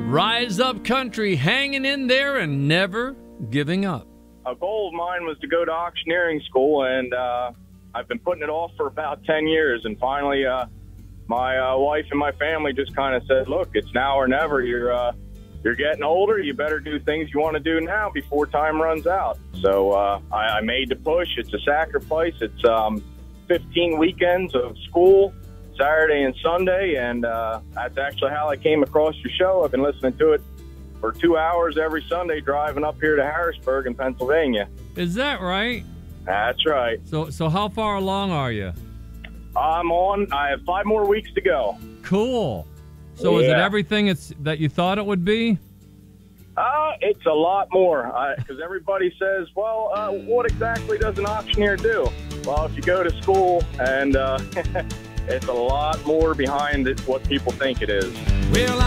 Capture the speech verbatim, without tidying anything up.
Rise Up Country, hanging in there and never giving up. A goal of mine was to go to auctioneering school, and uh, I've been putting it off for about ten years. And finally, uh, my uh, wife and my family just kind of said, look, it's now or never. You're uh, you're getting older. You better do things you want to do now before time runs out. So uh, I, I made the push. It's a sacrifice. It's um, fifteen weekends of school, Saturday and Sunday, and uh, that's actually how I came across your show. I've been listening to it for two hours every Sunday driving up here to Harrisburg in Pennsylvania. Is that right? That's right. So so how far along are you? I'm on. I have five more weeks to go. Cool. So yeah. Is it everything it's that you thought it would be? Uh, it's a lot more, because everybody says, well, uh, what exactly does an auctioneer do? Well, if you go to school, and uh, it's a lot more behind it, what people think it is. Well,